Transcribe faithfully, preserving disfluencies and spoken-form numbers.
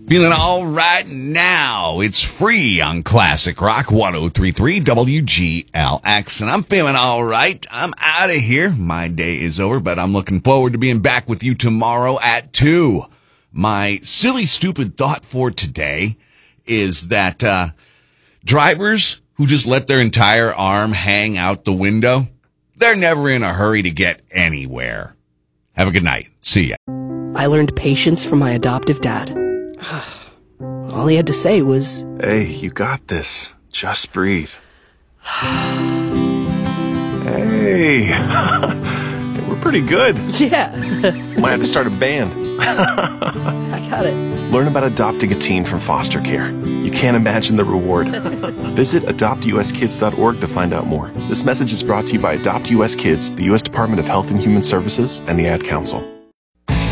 Feeling all right now. It's free on Classic Rock one oh three point three W G L X. And I'm feeling all right. I'm out of here. My day is over, but I'm looking forward to being back with you tomorrow at two. My silly, stupid thought for today is that uh, drivers who just let their entire arm hang out the window, they're never in a hurry to get anywhere. Have a good night. See ya. I learned patience from my adoptive dad. All he had to say was, "Hey, you got this. Just breathe." Hey, we're pretty good. yeah, Might have to start a band. I got it. Learn about adopting a teen from foster care. You can't imagine the reward. Visit adopt u s kids dot org to find out more. This message is brought to you by Adopt U S Kids, the U S Department of Health and Human Services, and the Ad Council.